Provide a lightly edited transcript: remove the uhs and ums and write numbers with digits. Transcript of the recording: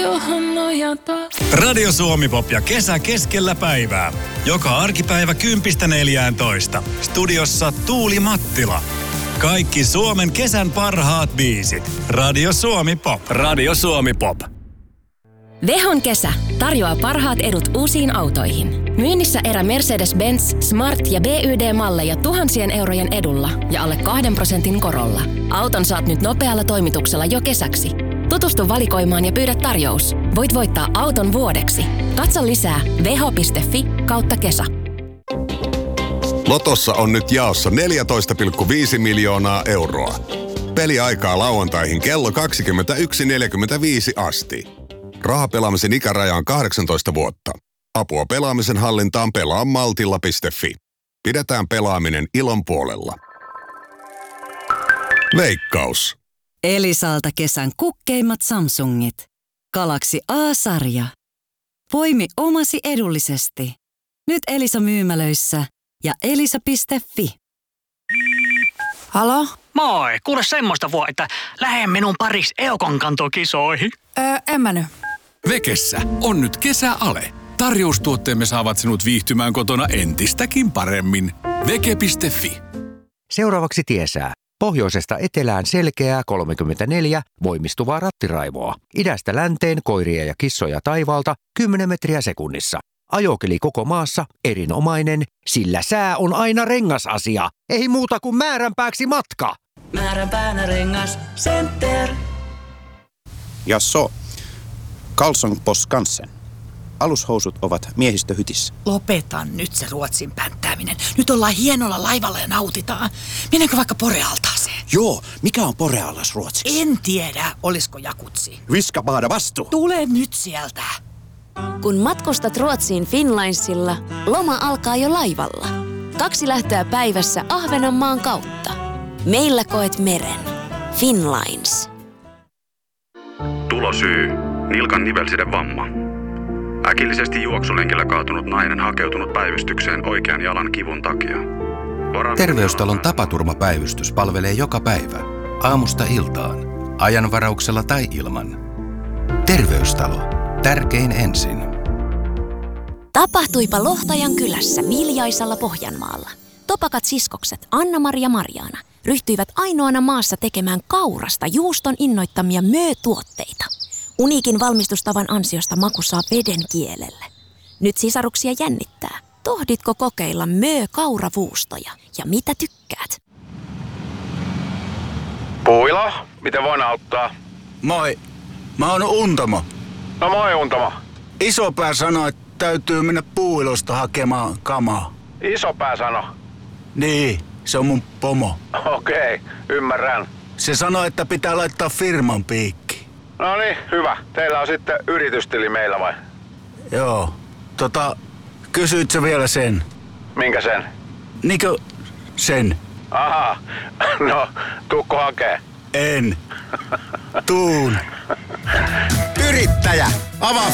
johon nojata. Radio Suomi Pop ja kesä keskellä päivää. Joka arkipäivä 10.14. Studiossa Tuuli Mattila. Kaikki Suomen kesän parhaat biisit. Radio Suomi Pop. Radio Suomi Pop. Vehon kesä tarjoaa parhaat edut uusiin autoihin. Myynnissä erä Mercedes-Benz, Smart ja BYD-malleja tuhansien eurojen edulla ja alle 2% korolla. Auton saat nyt nopealla toimituksella jo kesäksi. Tutustu valikoimaan ja pyydä tarjous. Voit voittaa auton vuodeksi. Katso lisää veho.fi/kesä. Lotossa on nyt jaossa 14,5 miljoonaa euroa. Peliaikaa lauantaihin kello 21.45 asti. Rahapelaamisen ikäraja on 18 vuotta. Apua pelaamisen hallintaan pelaa maltilla.fi. Pidetään pelaaminen ilon puolella. Veikkaus. Elisalta kesän kukkeimmat Samsungit. Galaxy A-sarja. Poimi omasi edullisesti. Nyt Elisa myymälöissä ja elisa.fi. Halo? Moi, kuule semmoista että lähde minun pariksi Eukon-kantokisoihin. En mä nyt. Vekessä on nyt kesäale. Tarjoustuotteemme saavat sinut viihtymään kotona entistäkin paremmin. Veke.fi. Seuraavaksi tiesää. Pohjoisesta etelään selkeää 34 voimistuvaa rattiraivoa. Idästä länteen koiria ja kissoja taivaalta 10 metriä sekunnissa. Ajokeli koko maassa erinomainen, sillä sää on aina rengasasia. Ei muuta kuin määränpääksi matka. Määränpäänä rengas Center. Ja Karlsson på Skansen. Alushousut ovat miehistöhytissä. Lopeta nyt se Ruotsin pänttääminen. Nyt ollaan hienolla laivalla ja nautitaan. Mennäänkö vaikka Porealtaaseen? Joo, mikä on Porealas ruotsiksi? En tiedä, olisiko jakutsi. Viskapaada vastu. Tule nyt sieltä. Kun matkustat Ruotsiin Finlinesilla, loma alkaa jo laivalla. 2 lähtöä päivässä Ahvenanmaan kautta. Meillä koet meren. Finlines. Tulosyy. Nilkan nivelsiden vamma. Äkillisesti juoksulenkillä kaatunut nainen hakeutunut päivystykseen oikean jalan kivun takia. Terveystalon tapaturmapäivystys palvelee joka päivä. Aamusta iltaan. Ajanvarauksella tai ilman. Terveystalo. Tärkein ensin. Tapahtuipa Lohtajan kylässä Viljaisalla Pohjanmaalla. Topakat siskokset Anna-Mari ja Marjaana ryhtyivät ainoana maassa tekemään kaurasta juuston innoittamia möötuotteita. Uniikin valmistustavan ansiosta maku saa veden kielelle. Nyt sisaruksia jännittää. Tohditko kokeilla kauravuustoja ja mitä tykkäät? Puila, miten voin auttaa? Moi, mä oon Untamo. No moi Untamo. Isopää sanoi, että täytyy mennä Puuilosta hakemaan kamaa. Isopää sano? Niin, se on mun pomo. Okei, ymmärrän. Se sanoi, että pitää laittaa firman piikki. No niin, hyvä. Teillä on sitten yritystili meillä vai? Joo. Kysyit sä vielä sen? Minkä sen? Niinkö sen? Aha, no tuukko hakee? En. Tuun. Yrittäjä, avaa